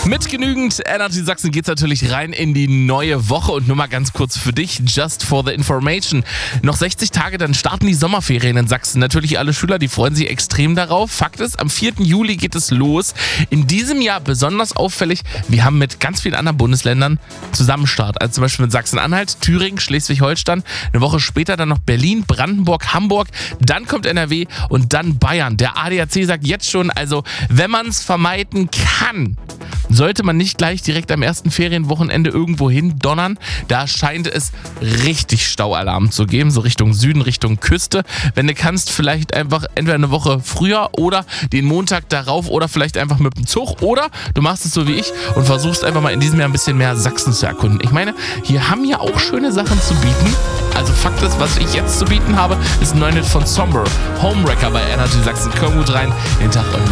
Mit genügend Energy Sachsen geht's natürlich rein in die neue Woche und nur mal ganz kurz für dich, just for the information. Noch 60 Tage, dann starten die Sommerferien in Sachsen. Natürlich alle Schüler, die freuen sich extrem darauf. Fakt ist, am 4. Juli geht es los. In diesem Jahr besonders auffällig, wir haben mit ganz vielen anderen Bundesländern Zusammenstart. Also zum Beispiel mit Sachsen-Anhalt, Thüringen, Schleswig-Holstein. Eine Woche später dann noch Berlin, Brandenburg, Hamburg. Dann kommt NRW und dann Bayern. Der ADAC sagt jetzt schon, also wenn man es vermeiden kann, sollte man nicht gleich direkt am ersten Ferienwochenende irgendwo hin donnern. Da scheint es richtig Staualarm zu geben, so Richtung Süden, Richtung Küste. Wenn du kannst, vielleicht einfach entweder eine Woche früher oder den Montag darauf oder vielleicht einfach mit dem Zug oder du machst es so wie ich und versuchst einfach mal in diesem Jahr ein bisschen mehr Sachsen zu erkunden. Ich meine, hier haben ja auch schöne Sachen zu bieten. Also Fakt ist, was ich jetzt zu bieten habe, ist ein neues von Somber, Homewrecker bei Energy Sachsen. Komm gut rein, den Tag